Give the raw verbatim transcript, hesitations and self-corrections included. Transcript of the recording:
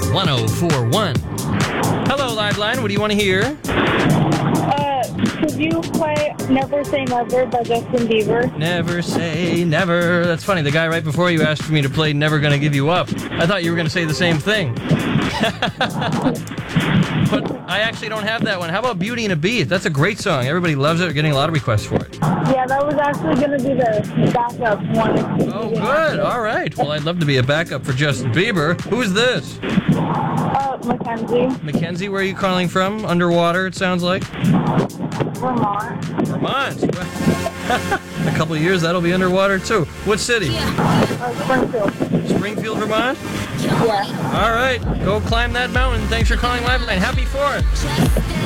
one oh four one. Hello, Liveline. What do you want to hear? Uh, could you play Never Say Never by Justin Bieber? Never say never. That's funny. The guy right before you asked me to play Never Gonna Give You Up. I thought you were going to say the same thing. But I actually don't have that one. How about Beauty and a Beast? That's a great song. Everybody loves it. We're getting a lot of requests for it. Yeah, that was actually going to be the backup one. Oh, good. All right. Well, I'd love to be a backup for Justin Bieber. Who is this? Uh, Mackenzie. Mackenzie, where are you calling from? Underwater, it sounds like. Vermont. Vermont. A couple of years, that'll be underwater, too. What city? Uh, Springfield. Springfield, Vermont? Yeah. All right. Go climb that mountain. Thanks for calling Liveline. Happy fourth.